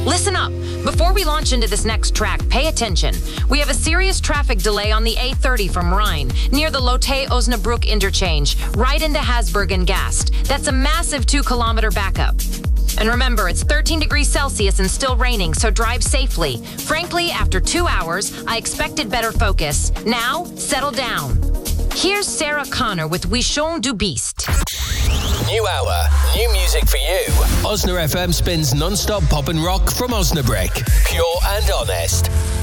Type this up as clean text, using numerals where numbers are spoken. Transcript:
Listen up. Before we launch into this next track, pay attention. We have a serious traffic delay on the A30 from Rhine, near the Lotte-Osnabrück interchange, right into Hasburg and Gast. That's a massive 2-kilometer backup. And remember, it's 13 degrees Celsius and still raining, so drive safely. Frankly, after 2 hours, I expected better focus. Now, settle down. Here's Sarah Connor with Wichon du Beast. New hour, new music for you. Osna FM spins non-stop pop and rock from Osnabrück. Pure and honest.